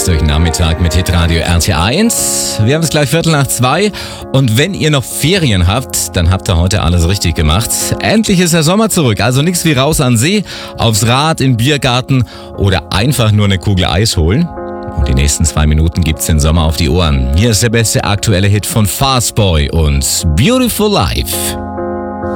durch den Nachmittag mit Hitradio RT1. Wir haben es gleich 1:45 und wenn ihr noch Ferien habt, dann habt ihr heute alles richtig gemacht. Endlich ist der Sommer zurück, also nichts wie raus an See, aufs Rad, in den Biergarten oder einfach nur eine Kugel Eis holen. Und die nächsten 2 Minuten gibt's den Sommer auf die Ohren. Hier ist der beste aktuelle Hit von Fastboy und Beautiful Life.